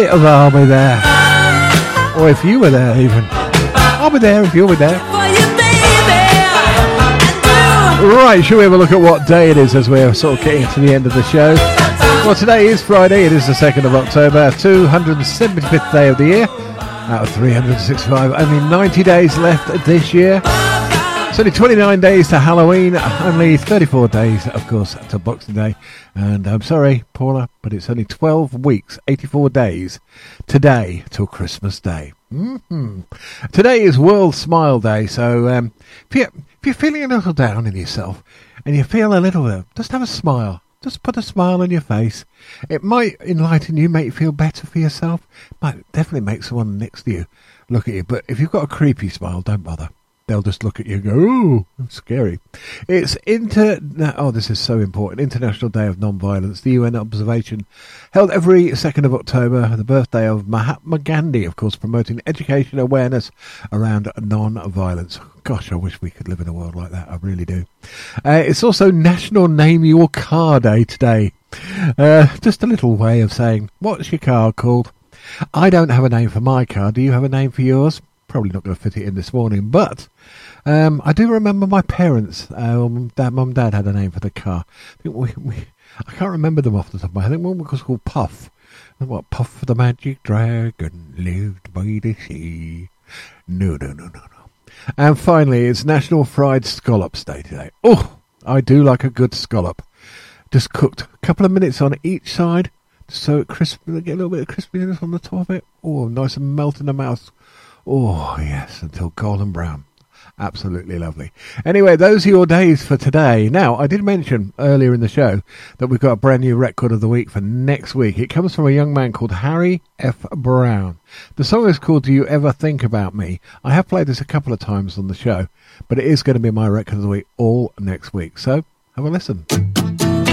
bit of I'll Be There. Or if you were there even. I'll be there if you'll be there. Right, shall we have a look at what day it is as we're sort of getting to the end of the show? Well, today is Friday. It is the 2nd of October, 275th day of the year. Out of 365, only 90 days left this year. It's only 29 days to Halloween, only 34 days, of course, to Boxing Day. And I'm sorry, Paula, but it's only 12 weeks, 84 days today till Christmas Day. Today is World Smile Day, so if you're feeling a little down in yourself and you feel a little, just have a smile. Just put a smile on your face. It might enlighten you, make you feel better for yourself. Might definitely make someone next to you look at you. But if you've got a creepy smile, don't bother. They'll just look at you and go, ooh, that's scary. It's this is so important. International Day of Non-Violence, the UN observation held every 2nd of October, the birthday of Mahatma Gandhi, of course, promoting education awareness around non-violence. Gosh, I wish we could live in a world like that. I really do. It's also National Name Your Car Day today. Just a little way of saying, what's your car called? I don't have a name for my car. Do you have a name for yours? Probably not going to fit it in this morning, but I do remember my parents. Mum and Dad had a name for the car. I think I can't remember them off the top of my head. I think one was called Puff. What, Puff the Magic Dragon lived by the sea. No. And finally, it's National Fried Scallops Day today. Oh, I do like a good scallop. Just cooked a couple of minutes on each side, so it crispy, get a little bit of crispiness on the top of it. Oh, nice and melt in the mouth. Oh, yes, until golden brown. Absolutely lovely. Anyway, those are your days for today. Now, I did mention earlier in the show that we've got a brand new record of the week for next week. It comes from a young man called Harry F. Brown. The song is called Do You Ever Think About Me? I have played this a couple of times on the show, but it is going to be my record of the week all next week. So, have a listen.